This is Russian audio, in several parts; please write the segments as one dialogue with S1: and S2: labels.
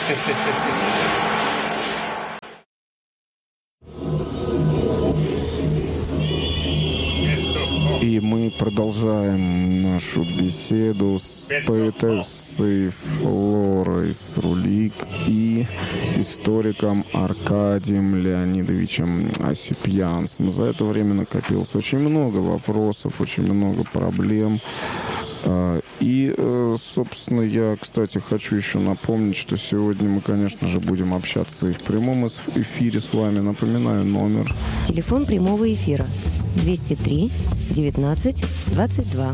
S1: И мы продолжаем нашу беседу с поэтессой Флорой Срулик и историком Аркадием Леонидовичем Осипьянцем. За это время накопилось очень много вопросов, очень много проблем. И, собственно, я, кстати, хочу еще напомнить, что сегодня мы, конечно же, будем общаться и в прямом эфире с вами. Напоминаю, номер.
S2: Телефон прямого эфира 203 19 22.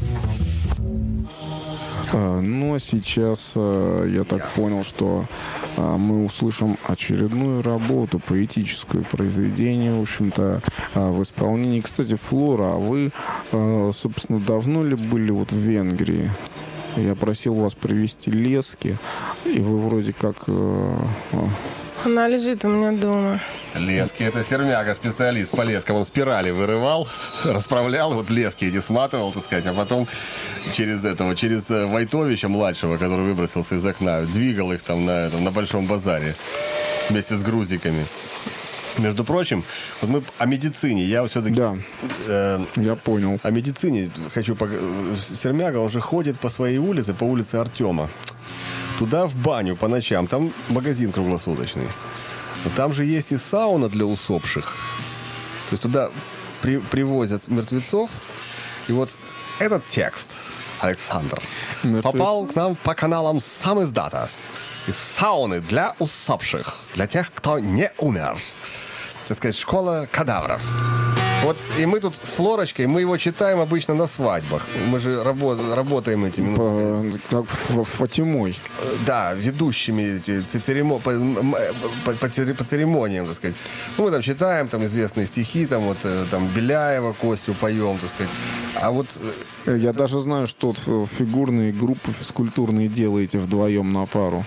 S1: Ну, а сейчас я так понял, что мы услышим очередную работу, поэтическое произведение, в общем-то, в исполнении. Кстати, Флора, а вы, собственно, давно ли были вот в Венгрии? Я просил вас привезти лески, и вы вроде как...
S3: Она лежит у меня дома.
S4: Лески — это Сермяга, специалист по лескам. Он спирали вырывал, расправлял, вот лески эти сматывал, так сказать, а потом через Войтовича младшего, который выбросился из окна, двигал их там на Большом базаре вместе с грузиками. Между прочим, вот мы о медицине. Я все-таки...
S1: Да, я понял.
S4: О медицине хочу... Сермяга, он же ходит по своей улице, по улице Артема. Туда в баню по ночам. Там магазин круглосуточный. Но там же есть и сауна для усопших. То есть туда привозят мертвецов. И вот этот текст, Александр, попал к нам по каналам сам издата. Из сауны для усопших. Для тех, кто не умер. Так сказать, школа кадавров. Вот и мы тут с Флорочкой, мы его читаем обычно на свадьбах. Мы же работаем этими...
S1: Как Фатимой.
S4: Да, ведущими по церемониям, так сказать. Ну, мы там читаем там известные стихи, там вот там Беляева, Костю поем, так сказать. А вот...
S1: Я даже знаю, что фигурные группы физкультурные делаете вдвоем на пару.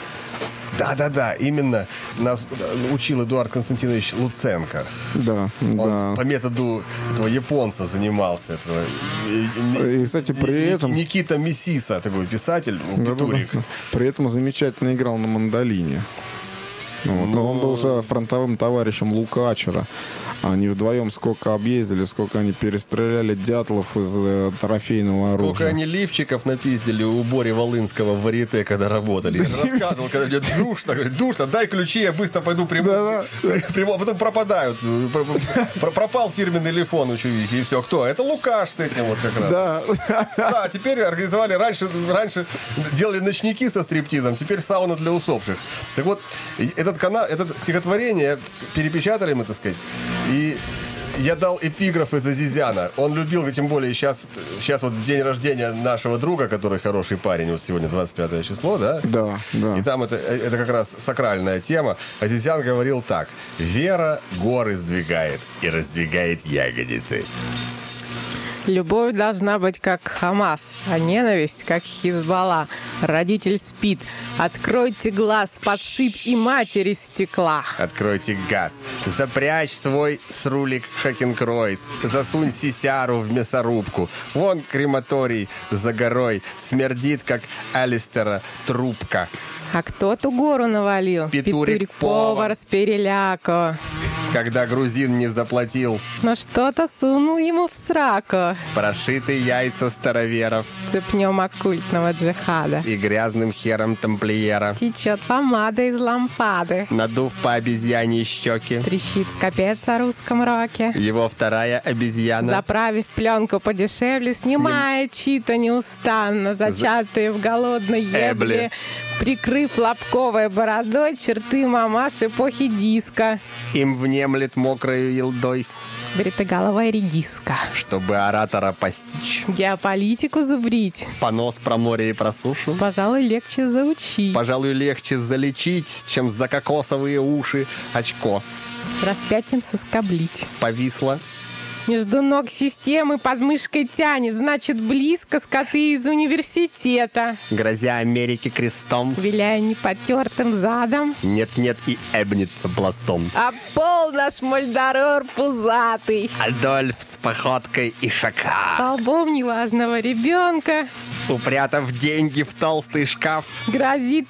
S4: Да, именно нас учил Эдуард Константинович Луценко.
S1: Да,
S4: Он по методу этого японца занимался.
S1: И, кстати, при этом...
S4: Никита Мессиса, такой писатель, Петурик.
S1: При этом замечательно играл на мандолине. Вот. Но он был же фронтовым товарищем Лукачера. Они вдвоем сколько объездили, сколько они перестреляли дятлов из трофейного оружия.
S4: Сколько они лифчиков напиздили у Бори Волынского в варьете, когда работали. Я рассказывал, когда мне душно, дай ключи, я быстро пойду приму. А потом пропадают. Пропал фирменный телефон у чувихи, и все. Кто? Это Лукаш с этим вот как раз. Да, теперь организовали, раньше делали ночники со стриптизом, теперь сауна для усопших. Так вот, это стихотворение перепечатали мы, так сказать, и я дал эпиграф из Азизяна. Он любил, тем более сейчас вот день рождения нашего друга, который хороший парень, вот сегодня 25 число, да?
S1: Да.
S4: И там это как раз сакральная тема. Азизян говорил так: «Вера горы сдвигает и раздвигает ягодицы».
S3: Любовь должна быть как Хамас, а ненависть как Хизбалла. Родитель спит. Откройте глаз, подсыпь и матери стекла.
S4: Откройте газ. Запрячь свой срулик Хакенкройс. Засунь сисяру в мясорубку. Вон крематорий за горой. Смердит, как Алистера трубка.
S3: А кто ту гору навалил?
S4: Петурик-повар
S3: с переляку.
S4: Когда грузин не заплатил,
S3: Но что-то сунул ему в сраку.
S4: прошитые яйца староверов
S3: Цепнем оккультного джихада.
S4: и грязным хером тамплиера,
S3: Течет помада из лампады.
S4: надув по обезьяньи щеки,
S3: Трещит скопец о русском роке.
S4: его вторая обезьяна
S3: Заправив пленку подешевле, снимая чьи-то неустанно, зачатые в голодной ебле,
S4: Эбле.
S3: прикрыв лобковой бородой черты мамаш эпохи диска.
S4: им внемлет мокрою елдой,
S3: Бритоголовая редиска.
S4: чтобы оратора постичь,
S3: Геополитику зубрить.
S4: понос про море и про сушу.
S3: Пожалуй, легче заучить.
S4: Пожалуй, легче залечить, чем за кокосовые уши очко
S3: Распятием соскоблить.
S4: повисло.
S3: Между ног системы под мышкой тянет, значит, близко скоты из университета.
S4: Грозя Америке крестом,
S3: Виляя непотертым задом.
S4: нет-нет и эбнется пластом.
S3: А пол наш мольдорер пузатый.
S4: Адольф с походкой и шака.
S3: Столбом неважного ребенка.
S4: упрятав деньги в толстый шкаф,
S3: грозит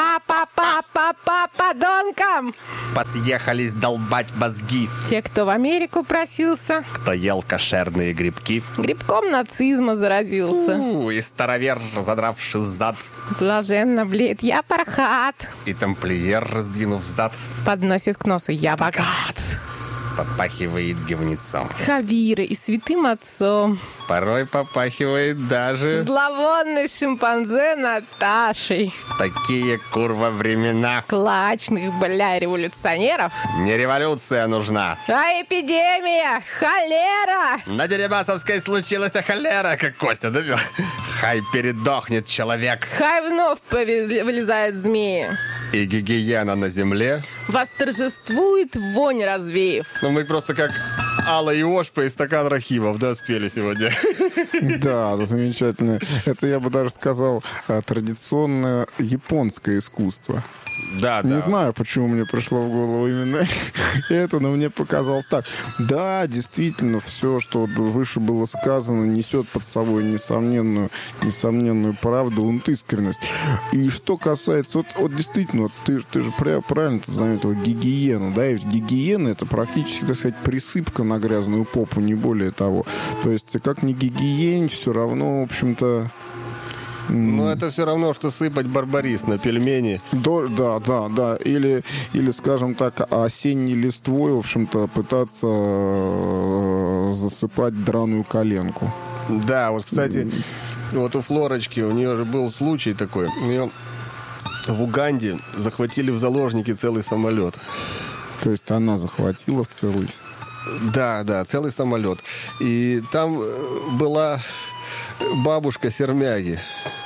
S3: подонкам.
S4: посъехались долбать мозги,
S3: Те, кто в Америку просился,
S4: кто ел кошерные грибки.
S3: грибком нацизма заразился.
S4: Фу, и старовер, задравший зад,
S3: Блаженно блеет я пархат,
S4: и тамплиер, раздвинув зад,
S3: подносит к носу я богат.
S4: попахивает говнецом.
S3: Хавирой и святым отцом,
S4: Порой попахивает даже
S3: зловонной шимпанзе Наташей.
S4: такие курва времена.
S3: Клачных, революционеров,
S4: Не революция нужна.
S3: а эпидемия, холера.
S4: На Дерибасовской случилась холера, как Костя довел. Хай передохнет человек.
S3: Хай вновь вылезают змеи.
S4: И гигиена на земле.
S3: Восторжествует вонь развеев.
S4: Ну, мы просто как Алла и Ошпа и стакан рахимов, да, спели сегодня.
S1: Да, это замечательно. Это, я бы даже сказал, традиционное японское искусство.
S4: Да, да.
S1: Не знаю, почему мне пришло в голову именно это, но мне показалось так. Да, действительно, все, что выше было сказано, несет под собой несомненную правду и искренность. И что касается, вот действительно, ты же правильно тут заметил, гигиену, да, и гигиена — это практически, так сказать, присыпка на грязную попу, не более того. То есть, как ни гигиень, все равно, в общем-то...
S4: Но это все равно, что сыпать барбарис на пельмени.
S1: Да. Или, скажем так, осенней листвой, в общем-то, пытаться засыпать драную коленку.
S4: Да, вот, кстати, вот у Флорочки, у нее же был случай такой. У нее в Уганде захватили в заложники целый самолет.
S1: То есть она захватила целый...
S4: Да, целый самолет. И там была бабушка Сермяги.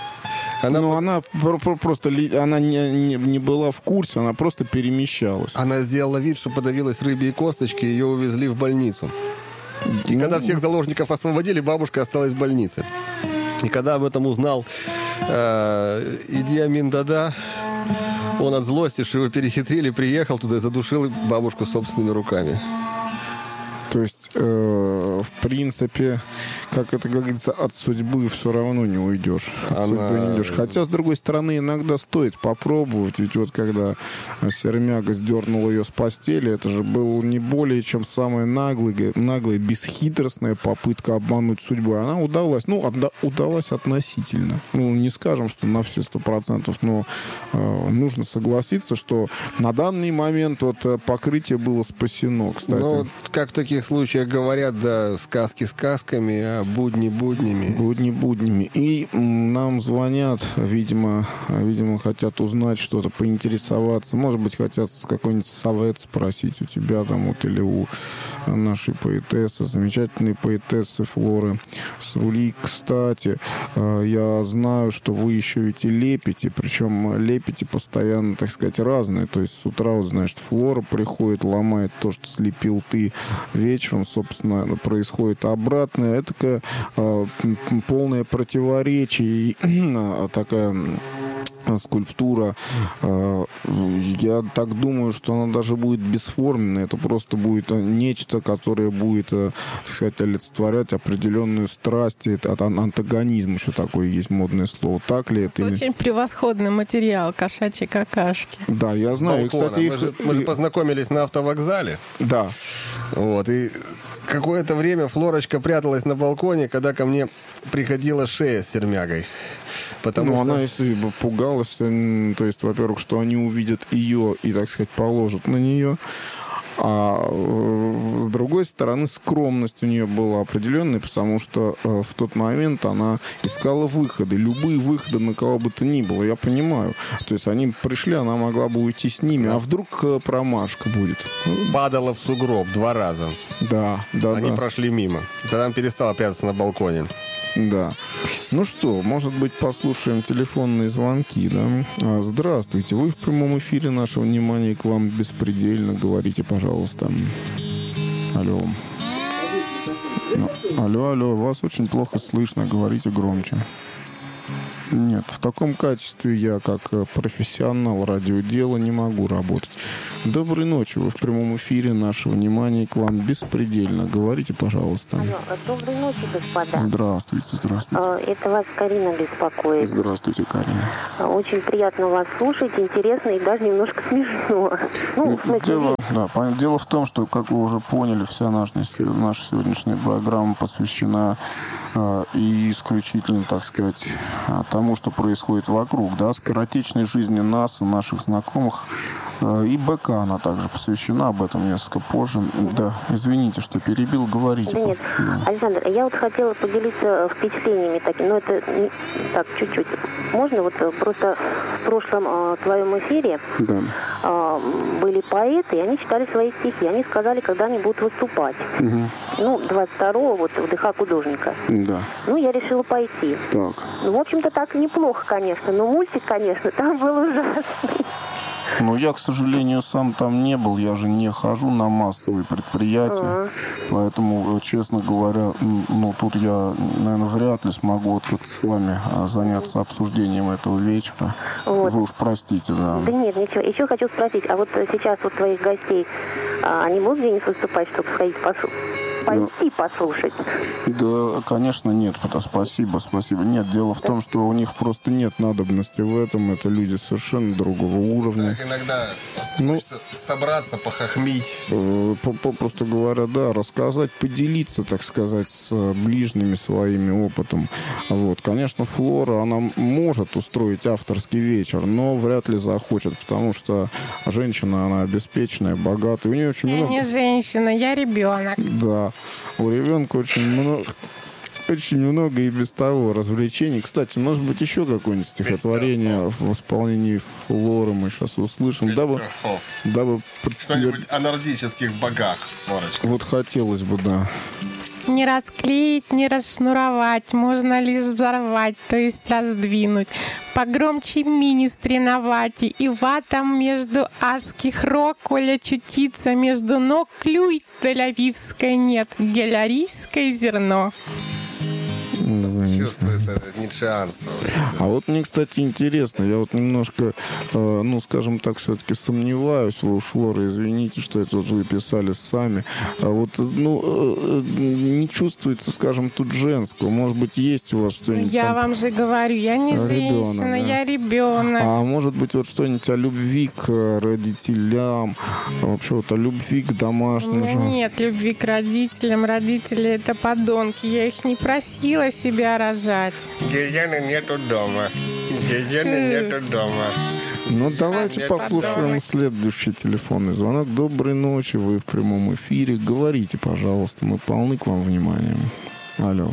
S1: Она просто она не была в курсе, она просто перемещалась.
S4: Она сделала вид, что подавилась рыбьей косточки, ее увезли в больницу. И когда всех заложников освободили, бабушка осталась в больнице. И когда об этом узнал Иди Амин Дада, он от злости, что его перехитрили, приехал туда и задушил бабушку собственными руками.
S1: То есть, в принципе, как это говорится, от судьбы все равно не уйдешь. От судьбы не уйдешь. Хотя, с другой стороны, иногда стоит попробовать. Ведь вот когда Сермяга сдернула ее с постели, это же был не более чем самая наглая, бесхитростная попытка обмануть судьбу. Она удалась. Удалась относительно. Не скажем, что на все 100%, но нужно согласиться, что на данный момент вот покрытие было спасено, кстати.
S4: Ну, как в таких случаях говорят, да, сказки сказками, а будни буднями.
S1: Будни буднями. И нам звонят, видимо, хотят узнать что-то, поинтересоваться. Может быть, хотят какой-нибудь совет спросить у тебя там вот или у нашей поэтессы, замечательной поэтессы Флоры Срулик. Кстати, я знаю, что вы еще ведь и лепите, причем лепите постоянно, так сказать, разные. То есть с утра, вот, значит, Флора приходит, ломает то, что слепил ты. Вечером, собственно, происходит обратное. Это такое полное противоречие. Такая скульптура. Я так думаю, что она даже будет бесформенная. Это просто будет нечто, которое будет, так сказать, олицетворять определенную страсть. Это антагонизм, еще такое есть модное слово. Так ли это?
S3: Очень превосходный материал, кошачьи какашки.
S1: Да, я знаю. И, кстати,
S4: мы же познакомились на автовокзале.
S1: Да.
S4: Вот, и какое-то время Флорочка пряталась на балконе, когда ко мне приходила Шея с Сермягой. Потому что...
S1: она, если бы пугалась, то есть, во-первых, что они увидят ее и, так сказать, положат на нее. А с другой стороны, скромность у нее была определенная, потому что в тот момент она искала выходы, любые выходы на кого бы то ни было, я понимаю. То есть они пришли, она могла бы уйти с ними, а вдруг промашка будет.
S4: Падала в сугроб 2 раза.
S1: Да.
S4: Они прошли мимо. Тогда она перестала прятаться на балконе.
S1: Да. Ну что, может быть, послушаем телефонные звонки, да? Здравствуйте, вы в прямом эфире, наше внимание к вам беспредельно. Говорите, пожалуйста. Алло. Алло, вас очень плохо слышно, говорите громче. Нет, в таком качестве я, как профессионал радиодела, не могу работать. Доброй ночи, вы в прямом эфире. Наше внимание к вам беспредельно. Говорите, пожалуйста.
S5: Алло, доброй ночи, господа.
S1: Здравствуйте, здравствуйте.
S5: Это вас Карина беспокоит.
S1: Здравствуйте, Карина.
S5: Очень приятно вас слушать, интересно и даже немножко смешно. Ну, в смысле,
S1: Дело в том, что, как вы уже поняли, вся наша сегодняшняя программа посвящена и исключительно, так сказать, тому, что происходит вокруг, да, скоротечной жизни нас и наших знакомых. И БК она также посвящена, об этом несколько позже. Да, извините, что перебил, говорите.
S5: Да нет,
S1: Да.
S5: Александр, я вот хотела поделиться впечатлениями такими, но это так, чуть-чуть. Можно вот просто в прошлом твоем эфире были поэты, и они читали свои стихи. Они сказали, когда они будут выступать.
S1: Угу.
S5: Ну, 22-го, вот, в ДХ художника.
S1: Да.
S5: Ну, я решила пойти.
S1: Так.
S5: Ну, в общем-то, так неплохо, конечно, но мультик, конечно, там был ужасный.
S1: Ну, я, к сожалению, сам там не был. Я же не хожу на массовые предприятия. Поэтому, честно говоря, ну, тут я, наверное, вряд ли смогу вот как с вами заняться обсуждением этого вечера.
S5: Вот.
S1: Вы уж простите, да.
S5: Да нет, ничего. Еще хочу спросить, а вот сейчас вот твоих гостей, они будут где-нибудь выступать, чтобы сходить пойти послушать?
S1: Да, конечно, нет. Спасибо. Нет, дело в том, что у них просто нет надобности в этом. Это люди совершенно другого уровня.
S4: Так иногда хочется собраться, похохмить.
S1: Попросту говоря, да, рассказать, поделиться, так сказать, с ближними своими опытом. Вот, конечно, Флора, она может устроить авторский вечер, но вряд ли захочет, потому что женщина, она обеспеченная, богатая. У нее очень много...
S3: Я не женщина, я ребенок.
S1: Да, у ребенка очень много и без того развлечений. Кстати, может быть, еще какое-нибудь стихотворение в исполнении Флоры мы сейчас услышим, дабы
S4: что-нибудь о нордических богах, Флорочка.
S1: Вот хотелось бы, да.
S3: Не расклеить, не расшнуровать, можно лишь взорвать, то есть раздвинуть. Погромче министри на вате, и ватом между адских рог, коли очутиться между ног, клюй тель-авивской нет, гелярийское зерно.
S4: Чувствуется это ницшеанство.
S1: А вот мне, кстати, интересно, я вот немножко, ну, скажем так, все-таки сомневаюсь, вы уж, Флора, извините, что это вот вы писали сами, а вот, ну, не чувствуется, скажем, тут женского, может быть, есть у вас что-нибудь
S3: Я
S1: там...
S3: вам же говорю, я не женщина,
S1: да?
S3: я ребенок.
S1: А может быть, вот что-нибудь о любви к родителям, вообще вот о любви к
S3: У
S1: домашним
S3: меня нет любви к родителям. Родители — это подонки. Я их не просила себя рожать.
S4: Гелены нету дома. Гелены нету дома.
S1: Ну, давайте послушаем следующий телефонный звонок. Доброй ночи, вы в прямом эфире. Говорите, пожалуйста, мы полны к вам вниманием. Алло.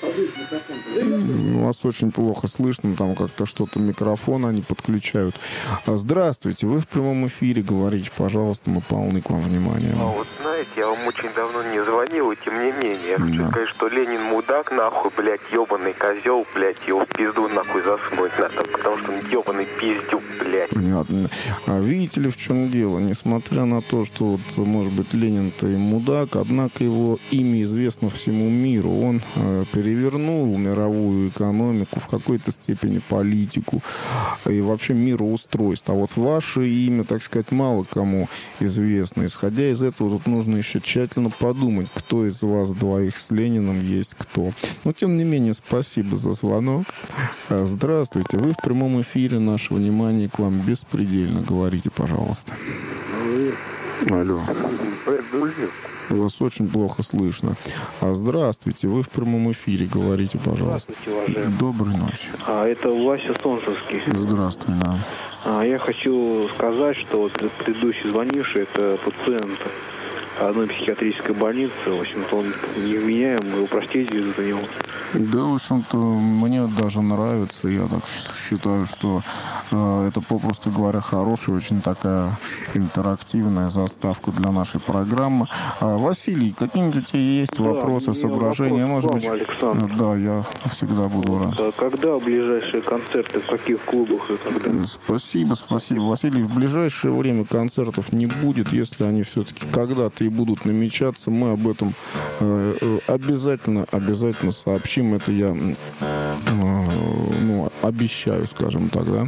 S1: Вас очень плохо слышно, там как-то что-то микрофон они подключают. Здравствуйте, вы в прямом эфире, говорите, пожалуйста, мы полны к вам вниманием.
S6: А вот знаете, я вам очень давно не звонил, и тем не менее, я хочу сказать, что Ленин мудак, нахуй, блядь, ебаный козел, блядь, его в пизду нахуй засунуть надо, потому что он ебаный пиздюк, блядь.
S1: Понятно. А видите ли, в чем дело? Несмотря на то, что, вот, может быть, Ленин-то и мудак, однако его имя известно всему миру. Он перевернул мировую экономику, в какой-то степени политику и вообще мироустройство. А вот ваше имя, так сказать, мало кому известно. Исходя из этого, тут нужно еще тщательно подумать, кто из вас двоих с Лениным есть кто. Но, тем не менее, спасибо за звонок. Здравствуйте. Вы в прямом эфире. Наше внимание к вам беспредельно. Говорите, пожалуйста. Алло. Вас очень плохо слышно. Здравствуйте, вы в прямом эфире, говорите, пожалуйста.
S7: Здравствуйте, уважаемый.
S1: Доброй ночи.
S7: Это Вася Солнцевский.
S1: Здравствуй, да.
S7: Я хочу сказать, что вот предыдущий звонивший — это пациент одной психиатрической больницы. В общем-то, он невменяем, его простите за него.
S1: Да, в общем-то, мне даже нравится. Я так считаю, что это, попросту говоря, хорошая, очень такая интерактивная заставка для нашей программы. Василий, какие-нибудь у тебя есть вопросы, соображения?
S7: Вопрос
S1: Может быть,
S7: Александр.
S1: да, я всегда буду рад.
S7: Когда ближайшие концерты, в каких клубах и так далее?
S1: Спасибо, Василий. В ближайшее время концертов не будет. Если они все-таки когда-то и будут намечаться, мы об этом обязательно сообщим. Это я обещаю, скажем так, да.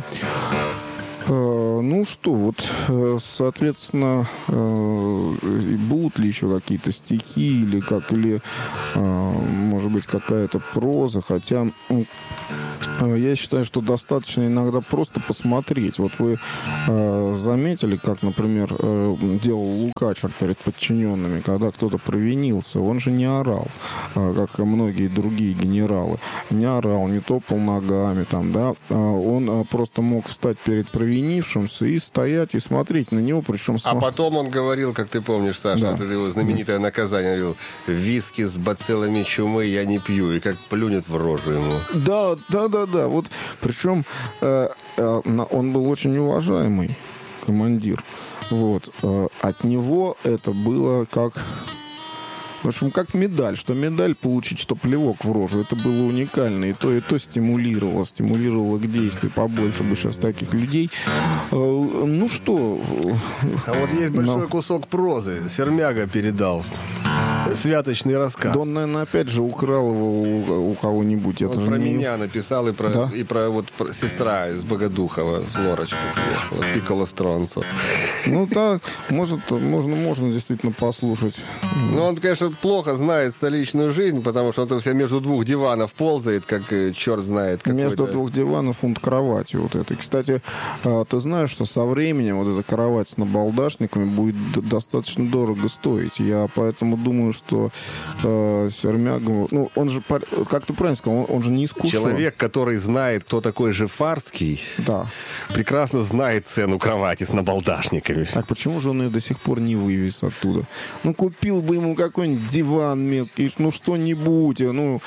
S1: Ну что, вот, соответственно, будут ли еще какие-то стихи или может быть, какая-то проза, хотя я считаю, что достаточно иногда просто посмотреть. Вот вы заметили, как, например, делал Лукачер перед подчиненными, когда кто-то провинился, он же не орал, как и многие другие генералы. Не орал, не топал ногами, там, да. Он просто мог встать перед провинившимся и стоять и смотреть на него, причем...
S4: А потом он говорил, как ты помнишь, Саша, да. Вот это его знаменитое наказание, он говорил: виски с бациллами чумы я не пью, и как плюнет в рожу ему.
S1: Да. Вот, причем он был очень уважаемый командир. Вот. От него это было как... В общем, как медаль. Что медаль получить, что плевок в рожу. Это было уникально. И то стимулировало к действию. Побольше бы сейчас таких людей. Ну что...
S4: А вот есть большой кусок прозы. Сермяга передал. Святочный рассказ.
S1: Да он, наверное, опять же украл его у кого-нибудь.
S4: Он про меня написал, и про вот сестра из Богодухова, Флорочка приехала, Пикколо Стронцо.
S1: Ну так, можно действительно послушать.
S4: Ну, он, конечно, плохо знает столичную жизнь, потому что он все между двух диванов ползает, как черт знает какой-то.
S1: Между двух диванов фунт кровати вот этой. Кстати, ты знаешь, что со временем вот эта кровать с набалдашниками будет достаточно дорого стоить. Я поэтому думаю, что Сермяга... Ну, он же, как ты правильно сказал, он же не искушен.
S4: Человек, который знает, кто такой Жифарский, да, прекрасно знает цену кровати с набалдашниками.
S1: Так почему же он ее до сих пор не вывез оттуда? Ну, купил бы ему какой-нибудь диван мелкий, ну, что-нибудь, ну...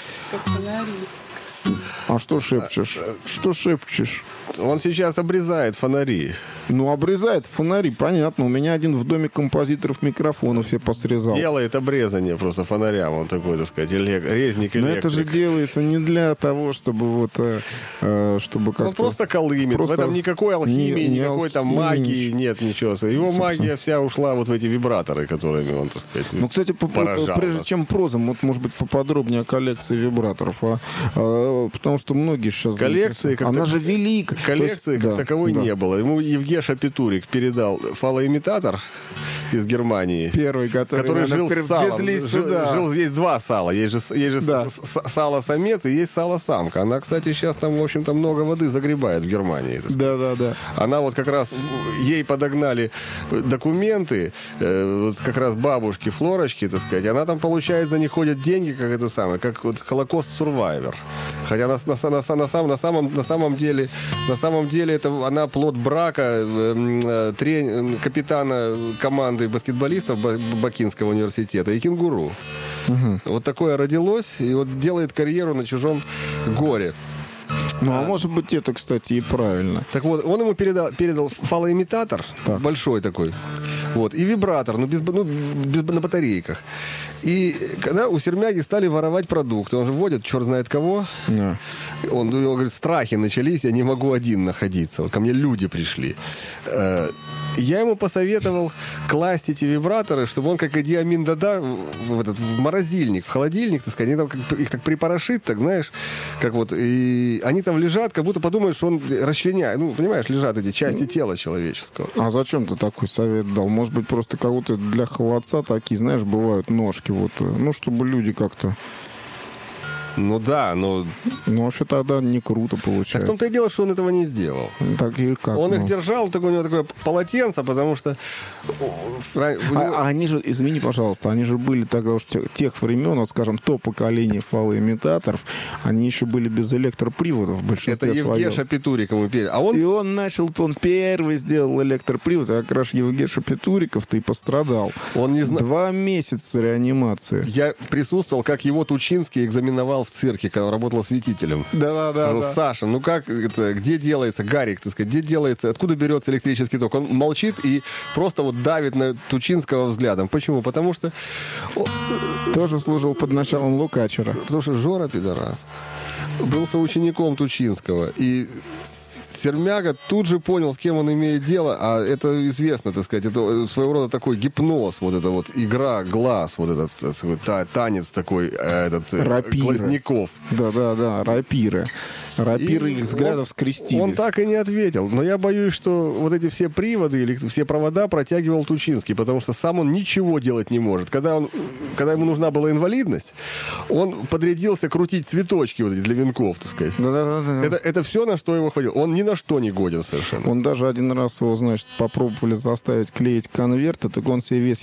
S1: А что шепчешь? Что шепчешь?
S4: Он сейчас обрезает фонари.
S1: Ну, обрезает фонари, понятно. У меня один в доме композиторов микрофонов все посрезал.
S4: Делает обрезание просто фонарям. Он такой, так сказать, резник электрик.
S1: Но это же делается не для того, чтобы вот... чтобы как-то...
S4: Он просто колымет. В этом никакой алхимии, никакой там магии нет, ничего. Его магия вся ушла вот в эти вибраторы, которыми он, так сказать,
S1: ну, кстати, прежде чем проза, вот, может быть, поподробнее о коллекции вибраторов. Потому что многие сейчас...
S4: Коллекции...
S1: Она же велика.
S4: Коллекции как таковой не было. Ему Евгеша Петурик передал фалоимитатор из Германии.
S1: Первый, который
S4: жил с салом. Есть два сала. Есть же сало-самец и есть сало-самка. Она, кстати, сейчас там, в общем-то, много воды загребает в Германии.
S1: Да.
S4: Она вот как раз... Ей подогнали документы, вот как раз бабушки Флорочки, так сказать. Она там получает, за них ходят деньги, как это самое, как вот Холокост Сурвайвер. Хотя на самом деле это она плод брака капитана команды баскетболистов Бакинского университета и кенгуру. Угу. Вот такое родилось, и вот делает карьеру на чужом горе.
S1: Ну, а может быть, это, кстати, и правильно.
S4: Так вот, он ему передал фалоимитатор, большой такой, вот, и вибратор, на батарейках. И когда у Сермяги стали воровать продукты, он же вводит черт знает кого, он говорит, страхи начались, я не могу один находиться. Вот ко мне люди пришли. Я ему посоветовал класть эти вибраторы, чтобы он, как Иди Амин Дада, в морозильник, в холодильник, так сказать, они там их так припорошит, так знаешь, как вот, и они там лежат, как будто подумают, что он расчленяет. Ну, понимаешь, лежат эти части тела человеческого.
S1: А зачем ты такой совет дал? Может быть, просто кого-то для холодца такие, знаешь, бывают ножки, вот, ну, чтобы люди как-то...
S4: Ну да, но...
S1: Ну, вообще тогда не круто получается.
S4: Так в том-то и дело, что он этого не сделал.
S1: Так и как?
S4: Он их держал, у него такое полотенце, потому что...
S1: А они же, извини, пожалуйста, они же были тогда уж тех времен, вот, скажем, то поколение фалоимитаторов, они еще были без электроприводов в большинстве своем.
S4: Это Евгеша Петурик ему передал.
S1: И он первый сделал электропривод, а как раз Евгеша Петуриков-то и пострадал.
S4: Он не знал.
S1: 2 месяца реанимации.
S4: Я присутствовал, как его Тучинский экзаменовал в цирке, когда он работал осветителем.
S1: Да.
S4: Саша, ну как это, где делается, Гарик, так сказать, где делается, откуда берется электрический ток? Он молчит и просто вот давит на Тучинского взглядом. Почему? Потому что...
S1: Тоже служил под началом Лукачера.
S4: Потому что Жора, пидорас, был соучеником Тучинского. И Сермяга тут же понял, с кем он имеет дело, а это известно, так сказать, это своего рода такой гипноз, вот эта вот игра глаз, вот этот танец такой, Глазняков.
S1: Да, рапиры. Рапиры взглядов скрестились.
S4: Он так и не ответил. Но я боюсь, что вот эти все приводы или все провода протягивал Тучинский, потому что сам он ничего делать не может. Когда ему нужна была инвалидность, он подрядился крутить цветочки вот эти для венков, так сказать. Это все, на что его хватило. Он ни на что не годен совершенно.
S1: Он даже один раз его, значит, попробовали заставить клеить конверты, так он себе весь